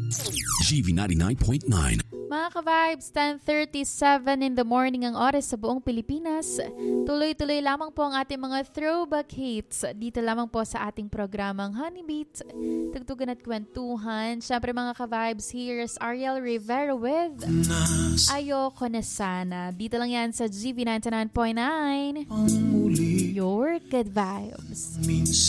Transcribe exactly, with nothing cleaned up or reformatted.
G V ninety-nine point nine. Mga ka-vibes, ten thirty-seven in the morning ang oras sa buong Pilipinas. Tuloy-tuloy lamang po ang ating mga throwback hits dito lamang po sa ating programang Honey Beat, tugtugan at kwentuhan. Siyempre mga ka-vibes, here's Ariel Rivera with Ayoko na Sana. Dito lang yan sa G V ninety-nine point nine. Your good vibes.